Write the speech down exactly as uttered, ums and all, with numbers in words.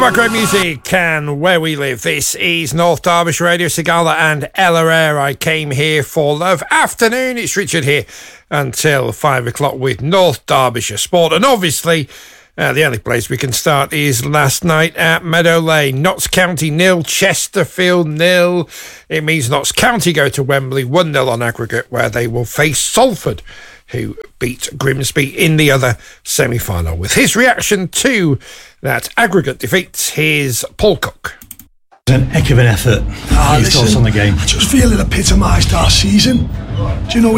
about great music and where we live. This is North Derbyshire Radio. Sigala and Ella Eyre. I came here for love. Afternoon, it's Richard here until five o'clock with North Derbyshire Sport. And obviously, uh, the only place we can start is last night at Meadow Lane. Notts County nil, Chesterfield nil. It means Notts County go to Wembley one nil on aggregate, where they will face Salford, who beat Grimsby in the other semi-final. With his reaction to that aggregate defeat, here's Paul Cook. It was an heck of an effort. Ah, Your thoughts on the game? I just feel it epitomised our season. Do you know,